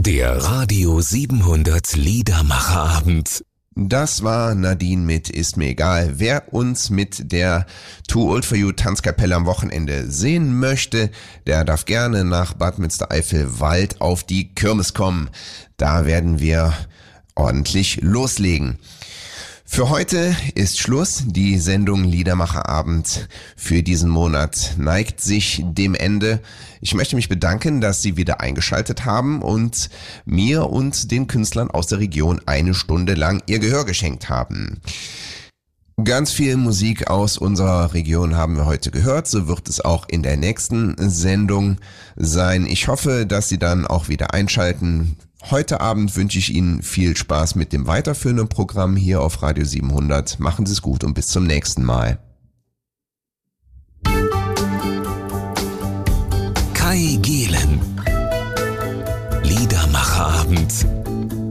Der Radio 700 Liedermacherabend. Das war Nadine mit Ist mir egal. Wer uns mit der Too Old For You Tanzkapelle am Wochenende sehen möchte, der darf gerne nach Bad Münstereifel-Wald auf die Kirmes kommen. Da werden wir ordentlich loslegen. Für heute ist Schluss. Die Sendung Liedermacherabend für diesen Monat neigt sich dem Ende. Ich möchte mich bedanken, dass Sie wieder eingeschaltet haben und mir und den Künstlern aus der Region eine Stunde lang Ihr Gehör geschenkt haben. Ganz viel Musik aus unserer Region haben wir heute gehört, so wird es auch in der nächsten Sendung sein. Ich hoffe, dass Sie dann auch wieder einschalten. Heute Abend wünsche ich Ihnen viel Spaß mit dem weiterführenden Programm hier auf Radio 700. Machen Sie es gut und bis zum nächsten Mal. Kai Gehlen. Liedermacherabend.